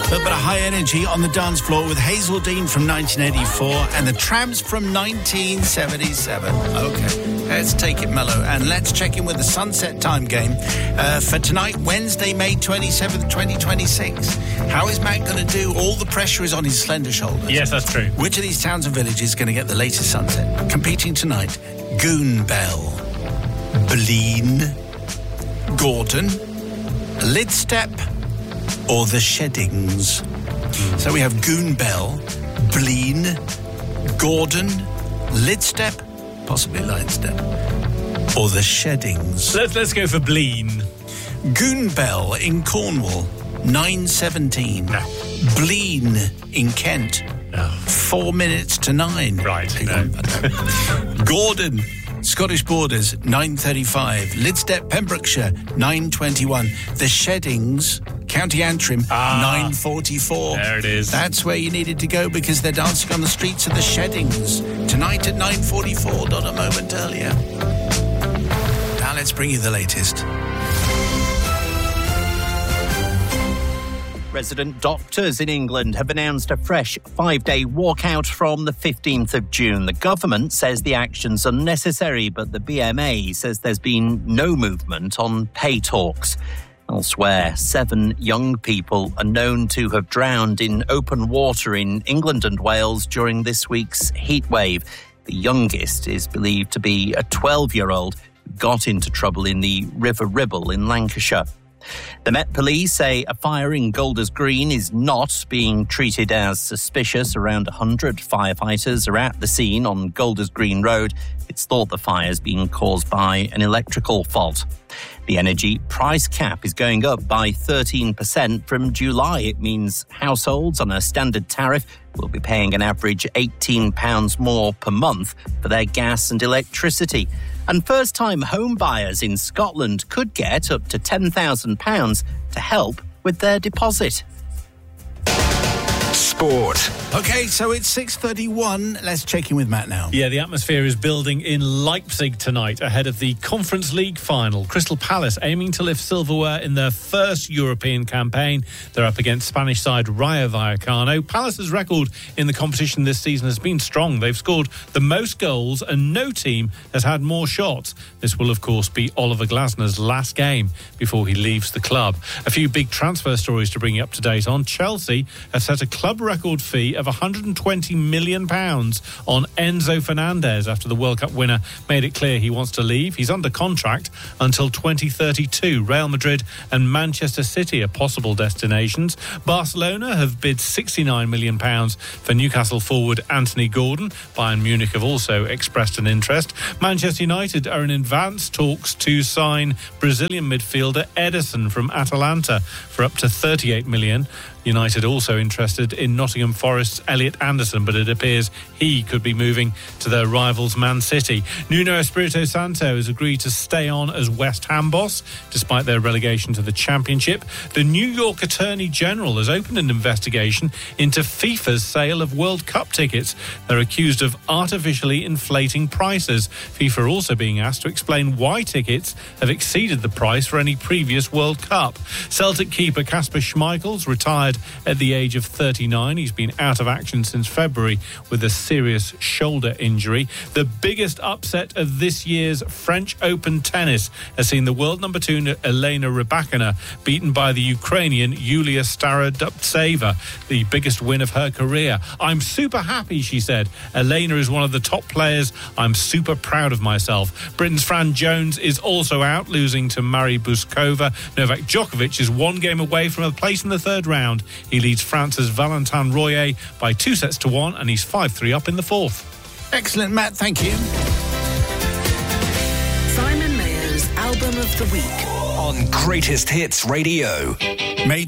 little bit of high energy on the dance floor with Hazel Dean from 1984 and the Tramps from 1977. Okay, let's take it mellow and let's check in with the Sunset Time game for tonight, Wednesday, May 27th, 2026. How is Matt going to do? All the pressure is on his slender shoulders. Yes, that's true. Which of these towns and villages is going to get the latest sunset? Competing tonight, Goonbell, Blean, Gordon, Lidstep, or the Sheddings. So we have Goonbell, Blean, Gordon, Lidstep, possibly Lidestep, or the Sheddings. Let's go for Blean. Goonbell in Cornwall, 9:17. No. Blean in Kent, 4 minutes to 9. Right. Gordon, Scottish Borders, 9:35. Lidstep, Pembrokeshire, 9:21. The Sheddings, County Antrim, 9:44. There it is. That's where you needed to go because they're dancing on the streets of the Sheddings tonight at 9:44, not a moment earlier. Now let's bring you the latest. Resident doctors in England have announced a fresh 5-day walkout from the 15th of June. The government says the action's unnecessary, but the BMA says there's been no movement on pay talks. Elsewhere, 7 young people are known to have drowned in open water in England and Wales during this week's heatwave. The youngest is believed to be a 12-year-old who got into trouble in the River Ribble in Lancashire. The Met Police say a fire in Golders Green is not being treated as suspicious. Around 100 firefighters are at the scene on Golders Green Road. It's thought the fire's being caused by an electrical fault. The energy price cap is going up by 13% from July. It means households on a standard tariff will be paying an average £18 more per month for their gas and electricity. And first-time home buyers in Scotland could get up to £10,000 to help with their deposit. Sport. OK, so it's 6:31. Let's check in with Matt now. Yeah, the atmosphere is building in Leipzig tonight ahead of the Conference League final. Crystal Palace aiming to lift silverware in their first European campaign. They're up against Spanish side Rayo Vallecano. Palace's record in the competition this season has been strong. They've scored the most goals and no team has had more shots. This will, of course, be Oliver Glasner's last game before he leaves the club. A few big transfer stories to bring you up to date on. Chelsea have set a club record fee of £120 million on Enzo Fernandez after the World Cup winner made it clear he wants to leave. He's under contract until 2032. Real Madrid and Manchester City are possible destinations. Barcelona have bid £69 million for Newcastle forward Anthony Gordon. Bayern Munich have also expressed an interest. Manchester United are in advanced talks to sign Brazilian midfielder Ederson from Atalanta for up to £38 million. United also interested in Nottingham Forest's Elliot Anderson, but it appears he could be moving to their rivals Man City. Nuno Espirito Santo has agreed to stay on as West Ham boss, despite their relegation to the Championship. The New York Attorney General has opened an investigation into FIFA's sale of World Cup tickets. They're accused of artificially inflating prices. FIFA also being asked to explain why tickets have exceeded the price for any previous World Cup. Celtic keeper Kasper Schmeichel's retired at the age of 39. He's been out of action since February with a serious shoulder injury. The biggest upset of this year's French Open tennis has seen the world number 2 Elena Rybakina beaten by the Ukrainian Yulia Starodubtseva, the biggest win of her career. "I'm super happy," she said. "Elena is one of the top players. I'm super proud of myself." Britain's Fran Jones is also out, losing to Mary Buskova. Novak Djokovic is 1 game away from a place in the third round. He leads France's Valentin Royer by 2-1, and he's 5-3 up in the fourth. Excellent, Matt. Thank you. Simon Mayer's Album of the Week On Greatest Hits Radio. May